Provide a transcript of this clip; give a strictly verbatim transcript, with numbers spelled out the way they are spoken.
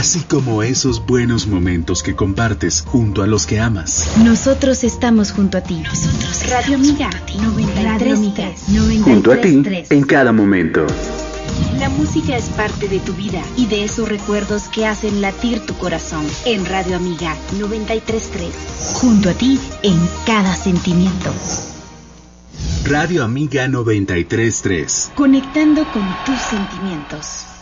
así como esos buenos momentos que compartes junto a los que amas. Nosotros estamos junto a ti. Nosotros Radio Amiga noventa y tres punto tres. Junto a ti en cada momento. La música es parte de tu vida y de esos recuerdos que hacen latir tu corazón. En Radio Amiga noventa y tres punto tres. Junto a ti en cada sentimiento. Radio Amiga noventa y tres punto tres. Conectando con tus sentimientos.